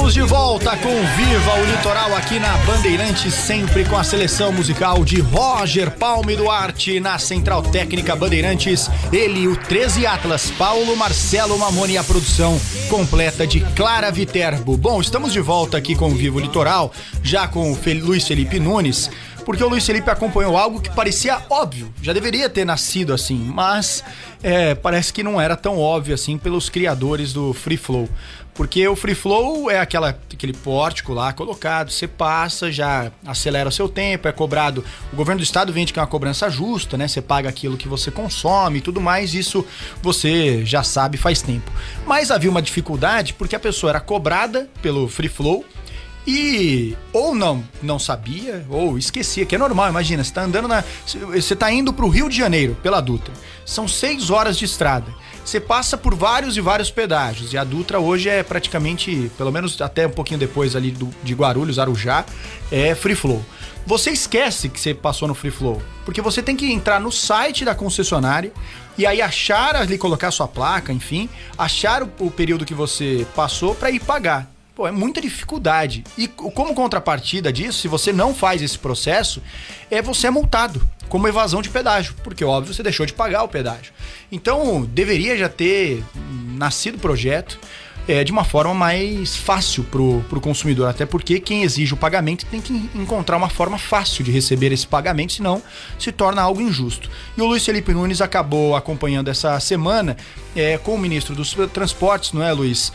Estamos de volta com Viva o Litoral aqui na Bandeirantes, sempre com a seleção musical de Roger Palme Duarte na Central Técnica Bandeirantes. Ele, o 13 Atlas, Paulo Marcelo Mamone e a produção completa de Clara Viterbo. Bom, estamos de volta aqui com Viva o Litoral, já com o Luiz Felipe Nunes, porque o Luiz Felipe acompanhou algo que parecia óbvio, já deveria ter nascido assim, mas parece que não era tão óbvio assim pelos criadores do Free Flow. Porque o Free Flow é aquele pórtico lá colocado, você passa, já acelera o seu tempo, é cobrado. O governo do estado vende que é uma cobrança justa, né? Você paga aquilo que você consome e tudo mais, isso você já sabe faz tempo. Mas havia uma dificuldade porque a pessoa era cobrada pelo Free Flow e ou não sabia, ou esquecia, que é normal. Imagina, você tá andando você tá indo pro Rio de Janeiro pela Dutra, são 6 horas de estrada, você passa por vários e vários pedágios, e a Dutra hoje é praticamente, pelo menos até um pouquinho depois ali de Guarulhos, Arujá, é Free Flow. Você esquece que você passou no Free Flow, porque você tem que entrar no site da concessionária e aí achar ali, colocar sua placa, enfim, achar o período que você passou para ir pagar. Pô, é muita dificuldade. E como contrapartida disso, se você não faz esse processo, você é multado como evasão de pedágio, porque óbvio você deixou de pagar o pedágio. Então deveria já ter nascido o projeto de uma forma mais fácil pro consumidor, até porque quem exige o pagamento tem que encontrar uma forma fácil de receber esse pagamento, senão se torna algo injusto. E o Luiz Felipe Nunes acabou acompanhando essa semana com o ministro dos Transportes, não é, Luiz?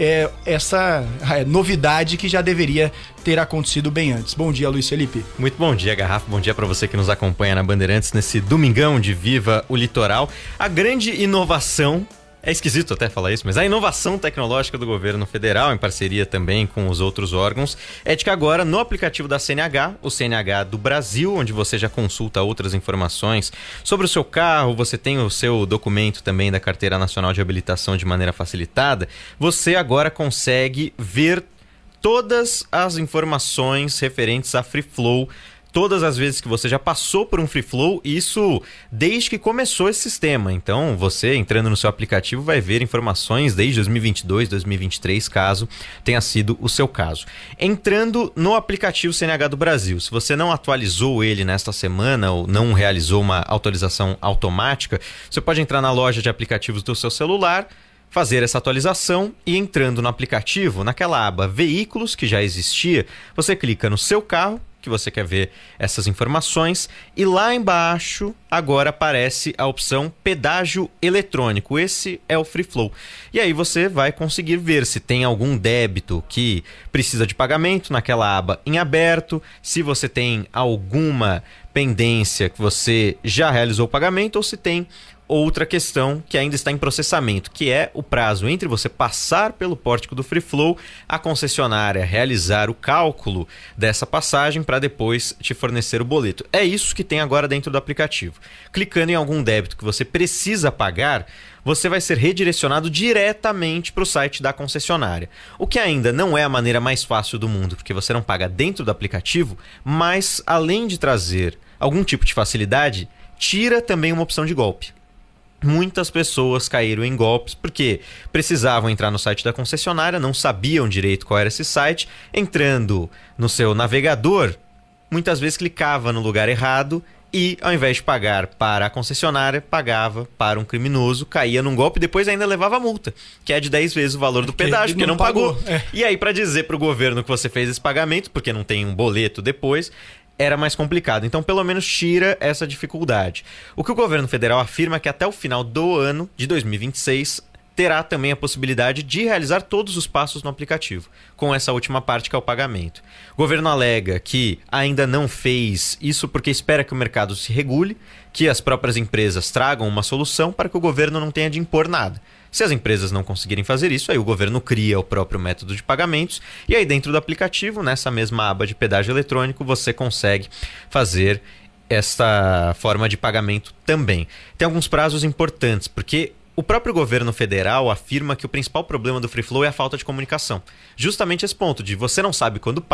Essa novidade que já deveria ter acontecido bem antes. Bom dia, Luiz Felipe. Muito bom dia, Garrafa. Bom dia para você que nos acompanha na Bandeirantes nesse domingão de Viva o Litoral. A grande inovação, é esquisito até falar isso, mas a inovação tecnológica do governo federal, em parceria também com os outros órgãos, é de que agora no aplicativo da CNH, o CNH do Brasil, onde você já consulta outras informações sobre o seu carro, você tem o seu documento também da Carteira Nacional de Habilitação de maneira facilitada, você agora consegue ver todas as informações referentes a Free Flow, todas as vezes que você já passou por um Free Flow, isso desde que começou esse sistema. Então, você entrando no seu aplicativo vai ver informações desde 2022, 2023, caso tenha sido o seu caso. Entrando no aplicativo CNH do Brasil, se você não atualizou ele nesta semana ou não realizou uma atualização automática, você pode entrar na loja de aplicativos do seu celular, fazer essa atualização e entrando no aplicativo, naquela aba Veículos, que já existia, você clica no seu carro, que você quer ver essas informações, e lá embaixo agora aparece a opção pedágio eletrônico. Esse é o Free Flow. E aí você vai conseguir ver se tem algum débito que precisa de pagamento naquela aba em aberto, se você tem alguma pendência que você já realizou o pagamento ou se tem outra questão que ainda está em processamento, que é o prazo entre você passar pelo pórtico do Free Flow, a concessionária realizar o cálculo dessa passagem para depois te fornecer o boleto. É isso que tem agora dentro do aplicativo. Clicando em algum débito que você precisa pagar, você vai ser redirecionado diretamente para o site da concessionária. O que ainda não é a maneira mais fácil do mundo, porque você não paga dentro do aplicativo, mas além de trazer algum tipo de facilidade, tira também uma opção de golpe. Muitas pessoas caíram em golpes porque precisavam entrar no site da concessionária, não sabiam direito qual era esse site, entrando no seu navegador, muitas vezes clicava no lugar errado e, ao invés de pagar para a concessionária, pagava para um criminoso, caía num golpe e depois ainda levava a multa, que é de 10 vezes o valor do pedágio, porque não pagou. E aí, para dizer para o governo que você fez esse pagamento, porque não tem um boleto depois, era mais complicado. Então, pelo menos tira essa dificuldade. O que o governo federal afirma é que até o final do ano de 2026 terá também a possibilidade de realizar todos os passos no aplicativo, com essa última parte que é o pagamento. O governo alega que ainda não fez isso porque espera que o mercado se regule, que as próprias empresas tragam uma solução para que o governo não tenha de impor nada. Se as empresas não conseguirem fazer isso, aí o governo cria o próprio método de pagamentos e aí dentro do aplicativo, nessa mesma aba de pedágio eletrônico, você consegue fazer esta forma de pagamento também. Tem alguns prazos importantes, porque o próprio governo federal afirma que o principal problema do Free Flow é a falta de comunicação. Justamente esse ponto de você não sabe quando